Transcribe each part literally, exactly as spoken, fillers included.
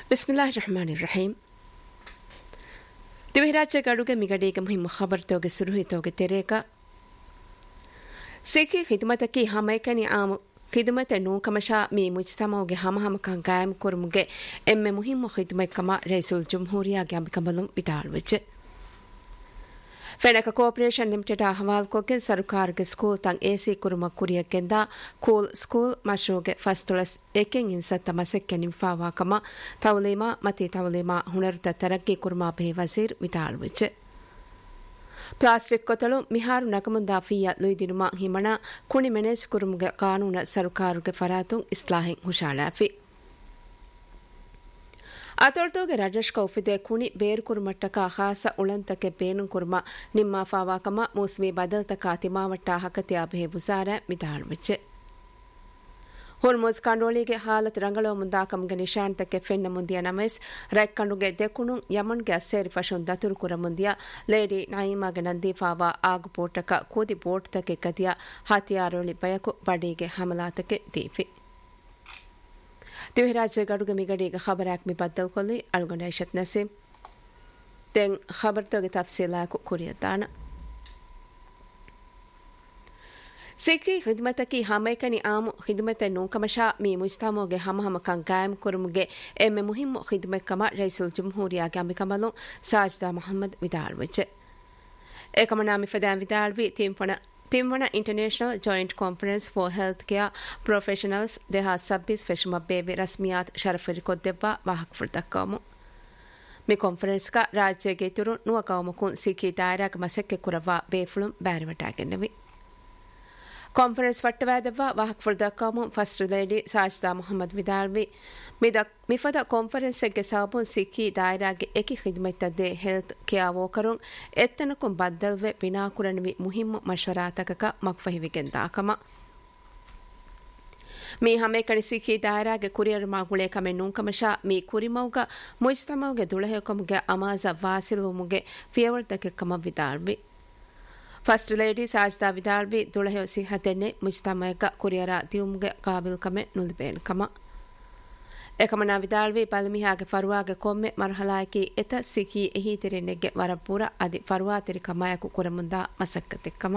ಬಿಸ್ಮಿಲ್ಲಾಹಿರ್ ರಹಮಾನಿರ್ ರಹೀಮ್. ದಿವಹಿರಾಜ ಗಡುಗೆ ಮಿಗಡೀಗ ಮುಹಿಮ್ ಖಬರ್ ತೋಗೆ ಸುರುಹಿ ತೋಗೆ ತೆರೇಕ ಸಿಖಿ ಖಿದ್ಮತಕಿ ಹಮೈಕನಿ ಆಮು ಖಿದ್ಮತ ನೂಕಮಶಾ me ಮುಜ್ತಮೌಗೆ ಹಮ ಹಮಕಂ ಕಾಯಂ ಕುರುಮುಗೆ ಎಮ್ಮೆ ಮುಹಿಮ್ ಖಿದ್ಮೈಕಮ ರೈಸುಲ್ ಜುಮ್ಹೂರಿಯಾಗೆ ಅಂಬಿಕಮಲುಂ ವಿತಾಳ್ವೆಚ್ಚೆ ಫೆನಕ cooperation limited ಅಹವಾಲ್ ಕೊಗೆ ಸರ್ಕಾರಗೆ school ತಂ ಎಸಿ ಕುರುಮ ಕುರಿಯಕ್ಕೆಂದ ಕೂಲ್ ಸ್ಕೂಲ್ ಮಶ್ರೂಗೆ ಫಸ್ತುಳಸ್ ಎಕೆಂ ಇನ್ಸತ್ತ ಮಸೆಕ್ಕೆ ನಿಂಫಾವಾ ಕಮ ತೌಲೀಮಾ ಮತಿ ತೌಲೀಮಾ ಹುಣರುತ ತರಕ್ಕಿ ಕುರುಮಾ ಬೇ ವಜೀರ್ ವಿತಾಳ್ವೆಚ್ಚೆ ಪ್ಲಾಸ್ಟಿಕ್ ಕೊತಳು ಮಿಹಾರು ನಕಮುಂದಾ ಫಿಯಾ ಲುಯ್ದಿನುಮಾ ಹಿಮಣ ಕುಣಿ ಮೆನೇಜ್ ಕುರುಮುಗೆ ಕಾನೂನ ಸರ್ಕಾರುಗೆ ಫರಾತುಂ ಇಸ್ಲಾಹಿಂ ಹುಷಾಳಾಫಿ ಅತೊಳ್ತೋಗೆ ರಾಜೇಶ್ ಕೌಫಿದೆ ಕುಣಿ ಬೇರು ಕುರುಮಟ್ಟಕ ಖಾಸ ಉಳಂತಕ್ಕೆ ಬೇನು ಕುರುಮ ನಿಮ್ಮ ಫಾವಾಕಮ ಮೂಸ್ಮಿ ಬದಲ್ತಕ ತಿಮಾವಟ್ಟ ಹಕತಿಯ ಬೇ ಬುಸಾರ ಮಿತಾಳ್ವೆಚ್ಚೆ ಹುರ್ಮುಜ್ ಕಂಡೋಳಿಗೆ ಹಾಲತ್ ರಂಗಳೋ ಮುಂದಾಕಮ್ಗೆ ನಿಶಾಂತಕ್ಕೆ ಫೆನ್ನ ಮುಂದಿಯ ನಮೈಸ್ ರೈಕ್ ಕಂಡುಗೆ ದೆಕುಣು ಯಮನ್ಗೆ ಅಸ್ಸೇರಿ ಫಶುನ್ ದತುರು ಕುರ ಮುಂದಿಯ ಲೇಡಿ ನಾಯಿಮಾಗೆ ನಂದೀಫಾವಾ ಆಗು ಪೋಟಕ ಕೂದಿ ಬೋಟ್ತಕ್ಕೆ ಕದಿಯ ಹತಿಯಾರೋಳಿ ಬಯಕು ಬಡಿಗೆ ಹಮಲಾತಕ್ಕೆ ದೀಫಿ ದಿವಹಿರಾಜ ಗಡುಗೆ ಮಿಗಡಿಗೆ ಖಬರಾಕ್ ಮಿ ಬದ್ದಲ್ ಕೊಲ್ಲಿ ಅಲ್ಗೊಂಡೈಶತ್ ನಸೀಮ್ ತೆಂಗ್ ಖಬರ್ ತೋಗೆ ತಫ್ಸೀಲಾಕು ಕುರಿಯತಾನ ಸಿಖಿ ಖಿದ್ಮತಕಿ ಹಮೈಕನಿ ಆಮು ಖಿದ್ಮತ ನೂಕಮಶಾ ಮೀ ಮುಜ್ತಮೋಗೆ ಹಮ ಹಮ ಕಂ ಕಾಯಂ ಕುರುಮುಗೆ ಎಮ್ಮೆ ಮುಹಿಮ್ ಖಿದ್ಮಕಮ ರೈಸುಲ್ ಜುಮ್ಹೂರಿಯಾಗೆ ಅಂಬಿಕಮಲು ಸಾಜ್ದಾ Mohammed ವಿದಾಳ್ವೆಚ್ಚೆ ಏಕಮನಾಮಿ ಫದಾನ್ ವಿದಾಳ್ವಿ ತಿಂಪಣ ತಿಮ್ಮಣ international joint conference for health care professionals ದೇಹ ಸಬ್ಬಿಸ್ ಫೆಶುಮ ಬೇವೆ ರಸ್ಮಿಯಾತ್ ಶರಫರಿ ಕೊದ್ದೆಬ್ಬ ವಾಹಕ್ ಫುರ್ದಕ್ಕಾಮು ಮಿ ಕಾನ್ಫರೆನ್ಸ್ ಕ ರಾಜ್ಯಗೆ ತುರು ನುವ ಕೌಮಕುನ್ ಸಿಖಿ ದಾಯರಾಗ ಮಸಕ್ಕೆ ಕುರವ ಬೇಫುಳುಂ ಬ್ಯಾರಿವಟಾಗೆನ್ನವಿ conference ಫಟ್ಟವಾದವ್ವ ವಾಹಕ್ ಫುರ್ದಕ್ಕಾಮು first lady ಸಾಜ್ದಾ Mohammed ವಿದಾಳ್ವಿ ಮಿದ ಮಿಫದ ಕಾನ್ಫರೆನ್ಸ್ಗೆ ಸಾಬುನ್ ಸಿಖಿ ದಾಯರಾಗೆ ಎಕಿ ಖಿದ್ಮತ್ತದ್ದೆ health care ವೋಕರುಂ ಎತ್ತನಕುಂ ಬದ್ದಲ್ವೆ ಬಿನಾಕುರನ್ವಿ ಮುಹಿಮ್ಮು ಮಶ್ವರಾತಕಕ ಮಕ್ಫಹಿವಿಗೆಂದಾಕಮ me ಹಮೆ ಕಣಿ ಸಿಖಿ ದಾಯರಾಗೆ ಕುರಿಯರು ಮಾಗುಳೆ ಕಮೆ ನೂಂಕಮಶಾ ಮೀ ಕುರಿಮೌಗ ಮುಜ್ತಮೌಗೆ ದುಳಹೆಕಮುಗೆ ಅಮಾಜ ವಾಸಿಲುಮುಗೆ ಫಿಯವಳ್ತಕ್ಕೆ ಕಮ ವಿದಾಳ್ವಿ ಫಸ್ಟ್ ಲೇಡಿ ಸಾಜ್ದಾ ವಿದಾಳ್ವಿ ದುಳಹೆ ಸಿಹತೆನ್ನೆ ಮುಜ್ತಮಯಕ ಕುರಿಯರ ದಿಯುಮ್ಗೆ ಕಾಬಿಲ್ ಕಮೆ ನುಲ್ಬೇನ್ ಕಮ ಏಕಮನಾ ವಿದಾಳ್ವಿ ಬಲ್ಮಿಹಾಗೆ ಫರುವಾಗೆ ಕೊಮ್ಮೆ ಮರ್ಹಲಾಯಕಿ ಎತ ಸಿಖಿ ಎಹಿ ತಿರೆನ್ನೆಗೆ ವರಪೂರ ಅದಿ ಫರುವಾ ತಿರಿ ಕಮಾಯಕು ಕುರಮುಂದಾ ಮಸಕ್ಕತೆಕ್ಕಮ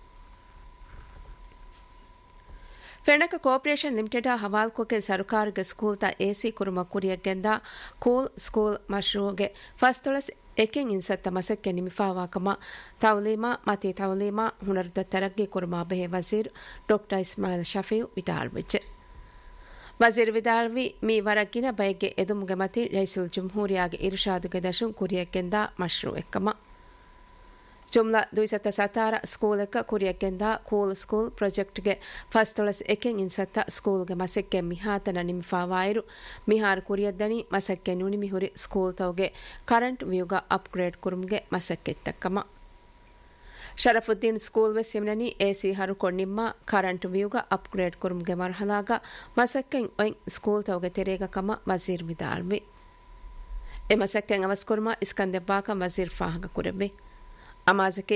ಫೆಣಕ ಕೋಆಪರೇಷನ್ ಲಿಮಿಟೆಡ್ ಹವಾಲ್ ಕೊಕೆ ಸರ್ಕಾರಗೆ ಸ್ಕೂಲ್ ತ ಎಸಿ ಕುರುಮ ಕುರಿಯಕ್ಕೆಂದ ಕೂಲ್ ಸ್ಕೂಲ್ ಮಶ್ರೂಗೆ ಫಸ್ತುಳಸ್ ಎಕೆಂ ಇನ್ಸತ್ತ ಮಸಕ್ಕೆ ನಿಮಿಫಾವಾಕಮ ತೌಲೀಮಾ ಮತಿ ತೌಲೀಮಾ ಹುಣರುದ ತರಗ್ಗಿ ಕುರುಮಾ ಬೇ ವಜೀರ್ ಡಾಕ್ಟರ್ ಇಸ್ಮಾಯಿಲ್ ಶಫೀವ್ ವಿದಾಳ್ವೆಚ್ಚೆ ವಜೀರ್ ವಿದಾಳ್ವಿ ಮೀ ವರಗ್ಗಿನ ಬಯಗ್ಗೆ ಎದುಮುಗೆ ಮತಿ ರೈಸುಲ್ ಜುಮ್ಹೂರಿಯಾಗೆ ಇರ್ಷಾದುಗೆ ದಶುಂ ಕುರಿಯಕ್ಕೆಂದ ಮಶ್ರೂ ಎಕ್ಕಮ ಜುಮ್ಲಾ ದುಯಿಸತ್ತ ಸತಾರ ಸ್ಕೂಲಕ ಕುರಿಯಕ್ಕೆಂದ ಕೂಲ್ ಸ್ಕೂಲ್ ಪ್ರಾಜೆಕ್ಟ್ಗೆ ಫಸ್ತೊಳಸ್ ಎಕೆಂ ಇನ್ಸತ್ತ ಸ್ಕೂಲ್ಗೆ ಮಸಕ್ಕೆ ಮಿಹಾತನ ನಿಮಿಫಾವಾಯಿರು ಮಿಹಾರ್ ಕುರಿಯದ್ದನಿ ಮಸಕ್ಕೆ ನುಣಿಮಿಹುರಿ school ತೌಗೆ current ವ್ಯೂಗ upgrade ಕುರುಮ್ಗೆ ಮಸಕ್ಕೆತ್ತಕ್ಕಮ Sharafuddin school ವೆ ಸಿಮ್ನನಿ ಎಸಿ ಹರು ಕೊಣ್ಣಿಮ್ಮ ಕರೆಂಟ್ ವ್ಯೂಗ ಅಪ್ಗ್ರೇಡ್ ಕುರುಮ್ಗೆ ಮರ್ಹಲಾಗ ಮಸಕ್ಕೆಂ ಒಯ್ ಸ್ಕೂಲ್ ತೌಗೆ ತೆರೇಗ ಕಮ ವಜೀರ್ ವಿದಾಳ್ವಿ ಎ ಮಸಕ್ಕೆಂ ಅವಸ್ಕುರ್ಮ ಇಸ್ಕಂದೆಬ್ಬಾಕ ವಜೀರ್ ಫಾಹಗ ಕುರೆಬ್ಬೆ ಅಮಾಜಕ್ಕೆ